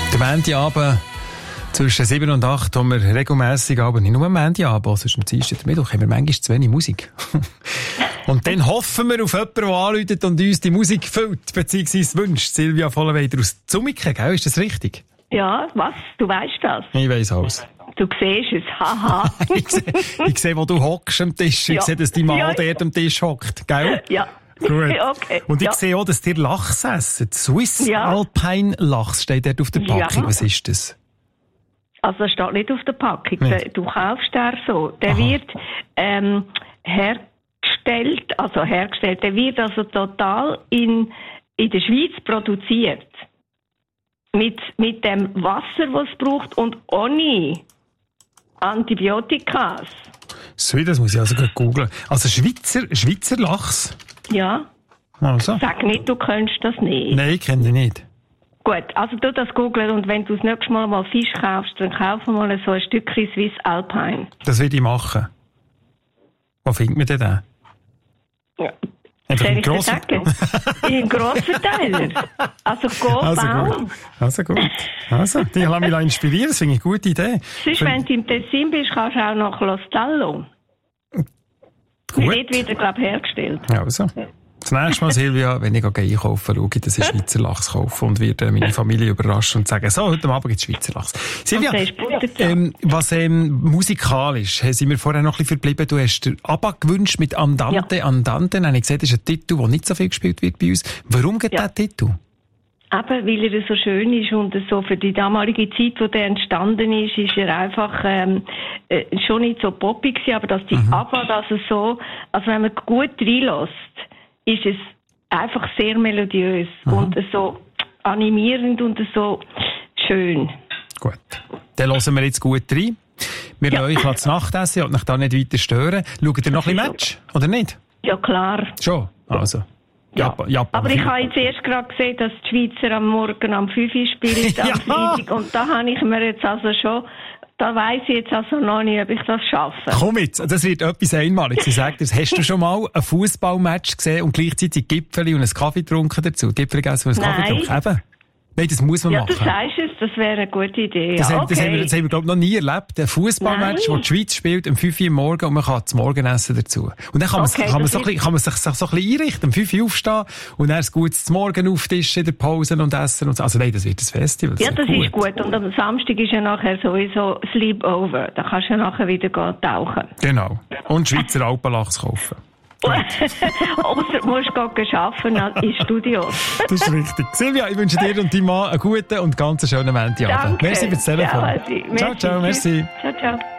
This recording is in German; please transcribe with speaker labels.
Speaker 1: Der Montagabend zwischen 7 und 8 haben wir regelmässig, aber nicht nur am Montagabend, sonst am Dienstag Mittwoch haben wir manchmal zu wenig Musik. Und dann hoffen wir auf jemanden, der anruft und uns die Musik füllt, beziehungsweise wünscht. Silvia Vollenweider aus Zummiken, gell? Ist das richtig?
Speaker 2: Ja, was? Du weißt das?
Speaker 1: Ich weiss alles.
Speaker 2: Du siehst es, haha.
Speaker 1: ich sehe, wo du hockst am Tisch. Ich sehe, dass dein Mann dort am Tisch hockt, gell?
Speaker 2: Ja.
Speaker 1: Gut.
Speaker 2: Okay.
Speaker 1: Und ich sehe auch, dass ihr Lachs essen. Swiss Alpine Lachs steht dort auf der Packung. Ja. Was ist das?
Speaker 2: Also, das steht nicht auf der Packung.
Speaker 1: Nicht.
Speaker 2: Du kaufst den so. Der wird hergestellt. Der wird also total in der Schweiz produziert. Mit dem Wasser, das es braucht und ohne Antibiotika.
Speaker 1: So, das muss ich also gerade googeln. Also Schweizer Lachs?
Speaker 2: Ja.
Speaker 1: Also.
Speaker 2: Sag nicht, du kennst das nicht.
Speaker 1: Nein, ich kenne den nicht.
Speaker 2: Gut, also tu das googeln und wenn du das nächste Mal Fisch kaufst, dann kauf mal so ein Stückchen Swiss Alpine.
Speaker 1: Das würde ich machen. Wo findet man denn den?
Speaker 2: Ja.
Speaker 1: Einfach
Speaker 2: soll ich dir sagen? In einem Grosverteiler. Also bauen.
Speaker 1: Also gut. Also, ich lasse mich inspirieren, das finde ich eine gute Idee.
Speaker 2: Sonst, wenn du im Tessin bist, kannst du auch nach Los Tallo.
Speaker 1: Gut.
Speaker 2: Wird wieder, glaube ich, hergestellt.
Speaker 1: Also. Das nächste Mal, Silvia, wenn ich einkaufen schaue, dass ich Schweizer Lachs kaufe und werde meine Familie überraschen und sagen, so, heute Abend gibt es Schweizer Lachs. Silvia, was musikalisch, sind wir vorher noch ein bisschen verblieben, du hast dir ABBA gewünscht mit Andante. Ja. Andante, habe ich gesehen, das ist ein Titel, der nicht so viel gespielt wird bei uns. Warum geht der Titel?
Speaker 2: Eben, weil er so schön ist und so für die damalige Zeit, wo der entstanden ist, ist er einfach schon nicht so poppig gewesen, aber dass die ABBA das so, also wenn man gut reinlässt, ist es einfach sehr melodiös und so animierend und so schön.
Speaker 1: Gut. Dann hören wir jetzt gut rein. Wir lassen euch das Nachtessen und euch da nicht weiter stören. Schaut ihr noch ein bisschen Match, oder nicht?
Speaker 2: Ja, klar.
Speaker 1: Schon? Also.
Speaker 2: Japan, aber ich habe jetzt erst gerade gesehen, dass die Schweizer am Morgen am 5 Uhr spielen, am Freitag. Und da habe ich mir jetzt also schon... Da weiss ich jetzt also noch nicht, ob ich das schaffe.
Speaker 1: Komm jetzt, das wird etwas Einmaliges. Ich sage dir, hast du schon mal ein Fußballmatch gesehen und gleichzeitig Gipfeli und einen Kaffee getrunken dazu? Gipfeli gegessen und einen Kaffee getrunken? Eben. Nein, das muss man machen.
Speaker 2: Ja, du sagst es, das wäre eine gute Idee.
Speaker 1: Das haben wir, glaube ich, noch nie erlebt. Ein Fußballmatch, wo die Schweiz spielt, um 5 Uhr am Morgen und man kann das Morgenessen dazu. Und dann kann man sich so ein bisschen einrichten, um 5 Uhr aufstehen und dann ein gutes Morgen auftischen in der Pause und essen und so. Also nein, das wird ein Festival.
Speaker 2: Das ist gut. Und am Samstag ist ja nachher sowieso Sleepover. Da kannst du ja nachher wieder tauchen.
Speaker 1: Genau. Und Schweizer Alpenlachs kaufen.
Speaker 2: Ausser du musst arbeiten in Studios.
Speaker 1: Das ist richtig. Silvia, ich wünsche dir und deinem Mann einen guten und ganz schönen Montagabend. Merci fürs Telefon.
Speaker 2: Ja, ciao,
Speaker 1: merci.
Speaker 2: Ciao, ciao.